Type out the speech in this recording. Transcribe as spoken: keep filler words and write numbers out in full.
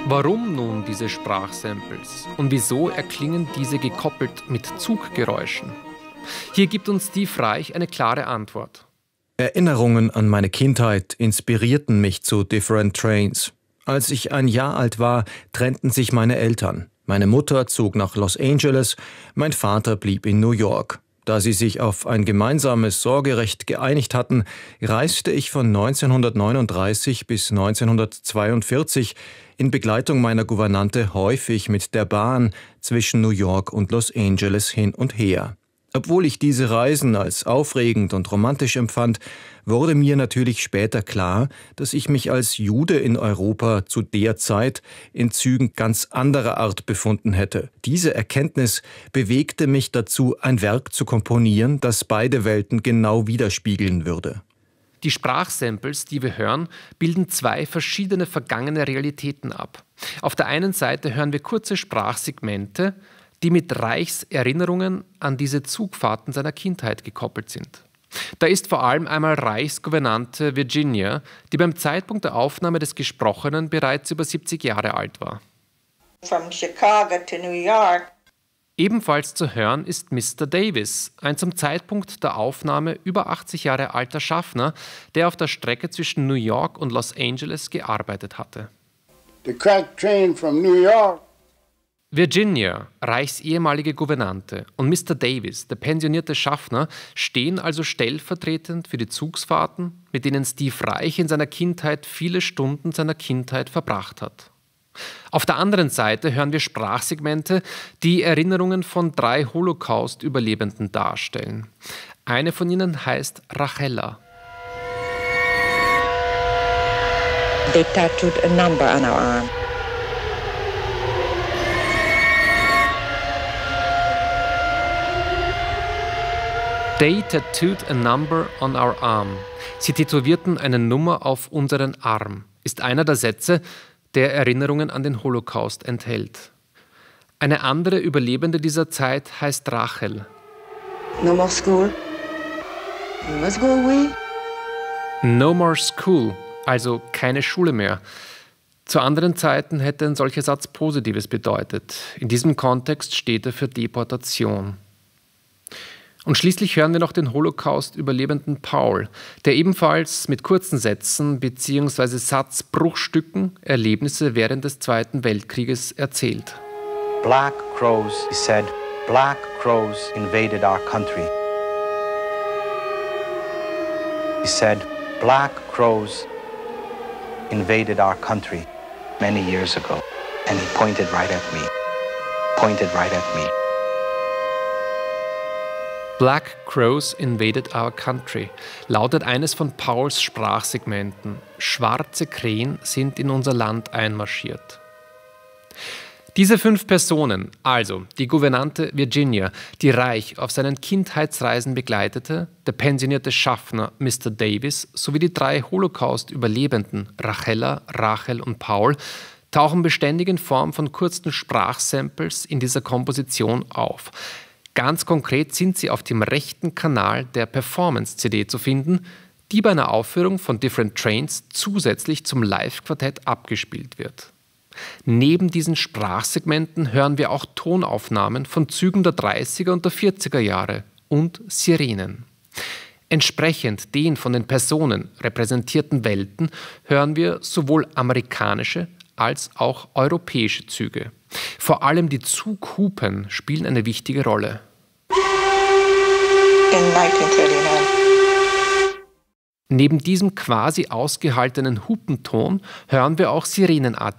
Warum nun diese Sprachsamples und wieso erklingen diese gekoppelt mit Zuggeräuschen? Hier gibt uns Steve Reich eine klare Antwort. Erinnerungen an meine Kindheit inspirierten mich zu Different Trains. Als ich ein Jahr alt war, trennten sich meine Eltern. Meine Mutter zog nach Los Angeles, mein Vater blieb in New York. Da sie sich auf ein gemeinsames Sorgerecht geeinigt hatten, reiste ich von neunzehnhundertneununddreißig bis neunzehnhundertzweiundvierzig in Begleitung meiner Gouvernante häufig mit der Bahn zwischen New York und Los Angeles hin und her. Obwohl ich diese Reisen als aufregend und romantisch empfand, wurde mir natürlich später klar, dass ich mich als Jude in Europa zu der Zeit in Zügen ganz anderer Art befunden hätte. Diese Erkenntnis bewegte mich dazu, ein Werk zu komponieren, das beide Welten genau widerspiegeln würde. Die Sprachsamples, die wir hören, bilden zwei verschiedene vergangene Realitäten ab. Auf der einen Seite hören wir kurze Sprachsegmente, die mit Reichs Erinnerungen an diese Zugfahrten seiner Kindheit gekoppelt sind. Da ist vor allem einmal Reichs Gouvernante Virginia, die beim Zeitpunkt der Aufnahme des Gesprochenen bereits über siebzig Jahre alt war. From Chicago to New York. Ebenfalls zu hören ist Mister Davis, ein zum Zeitpunkt der Aufnahme über achtzig Jahre alter Schaffner, der auf der Strecke zwischen New York und Los Angeles gearbeitet hatte. The crack train from New York. Virginia, Reichs ehemalige Gouvernante, und Mister Davis, der pensionierte Schaffner, stehen also stellvertretend für die Zugsfahrten, mit denen Steve Reich in seiner Kindheit viele Stunden seiner Kindheit verbracht hat. Auf der anderen Seite hören wir Sprachsegmente, die Erinnerungen von drei Holocaust-Überlebenden darstellen. Eine von ihnen heißt Rachella. They tattooed a number on our arm. They tattooed a number on our arm. Sie tätowierten eine Nummer auf unseren Arm, ist einer der Sätze, der Erinnerungen an den Holocaust enthält. Eine andere Überlebende dieser Zeit heißt Rachel. No more school. You must go away. No more school, also keine Schule mehr. Zu anderen Zeiten hätte ein solcher Satz Positives bedeutet. In diesem Kontext steht er für Deportation. Und schließlich hören wir noch den Holocaust-Überlebenden Paul, der ebenfalls mit kurzen Sätzen bzw. Satzbruchstücken Erlebnisse während des Zweiten Weltkrieges erzählt. Black crows, he said, black crows invaded our country. He said, black crows invaded our country many years ago. And he pointed right at me, pointed right at me. Black Crows invaded our country, lautet eines von Pauls Sprachsegmenten. Schwarze Krähen sind in unser Land einmarschiert. Diese fünf Personen, also die Gouvernante Virginia, die Reich auf seinen Kindheitsreisen begleitete, der pensionierte Schaffner Mister Davis sowie die drei Holocaust-Überlebenden Rachella, Rachel und Paul, tauchen beständig in Form von kurzen Sprachsamples in dieser Komposition auf. Ganz konkret sind sie auf dem rechten Kanal der Performance-C D zu finden, die bei einer Aufführung von Different Trains zusätzlich zum Live-Quartett abgespielt wird. Neben diesen Sprachsegmenten hören wir auch Tonaufnahmen von Zügen der dreißiger und der vierziger Jahre und Sirenen. Entsprechend den von den Personen repräsentierten Welten hören wir sowohl amerikanische als auch europäische Züge. Vor allem die Zughupen spielen eine wichtige Rolle. In neunzehnhundertneunundvierzig. Neben diesem quasi ausgehaltenen Hupenton hören wir auch sirenenartige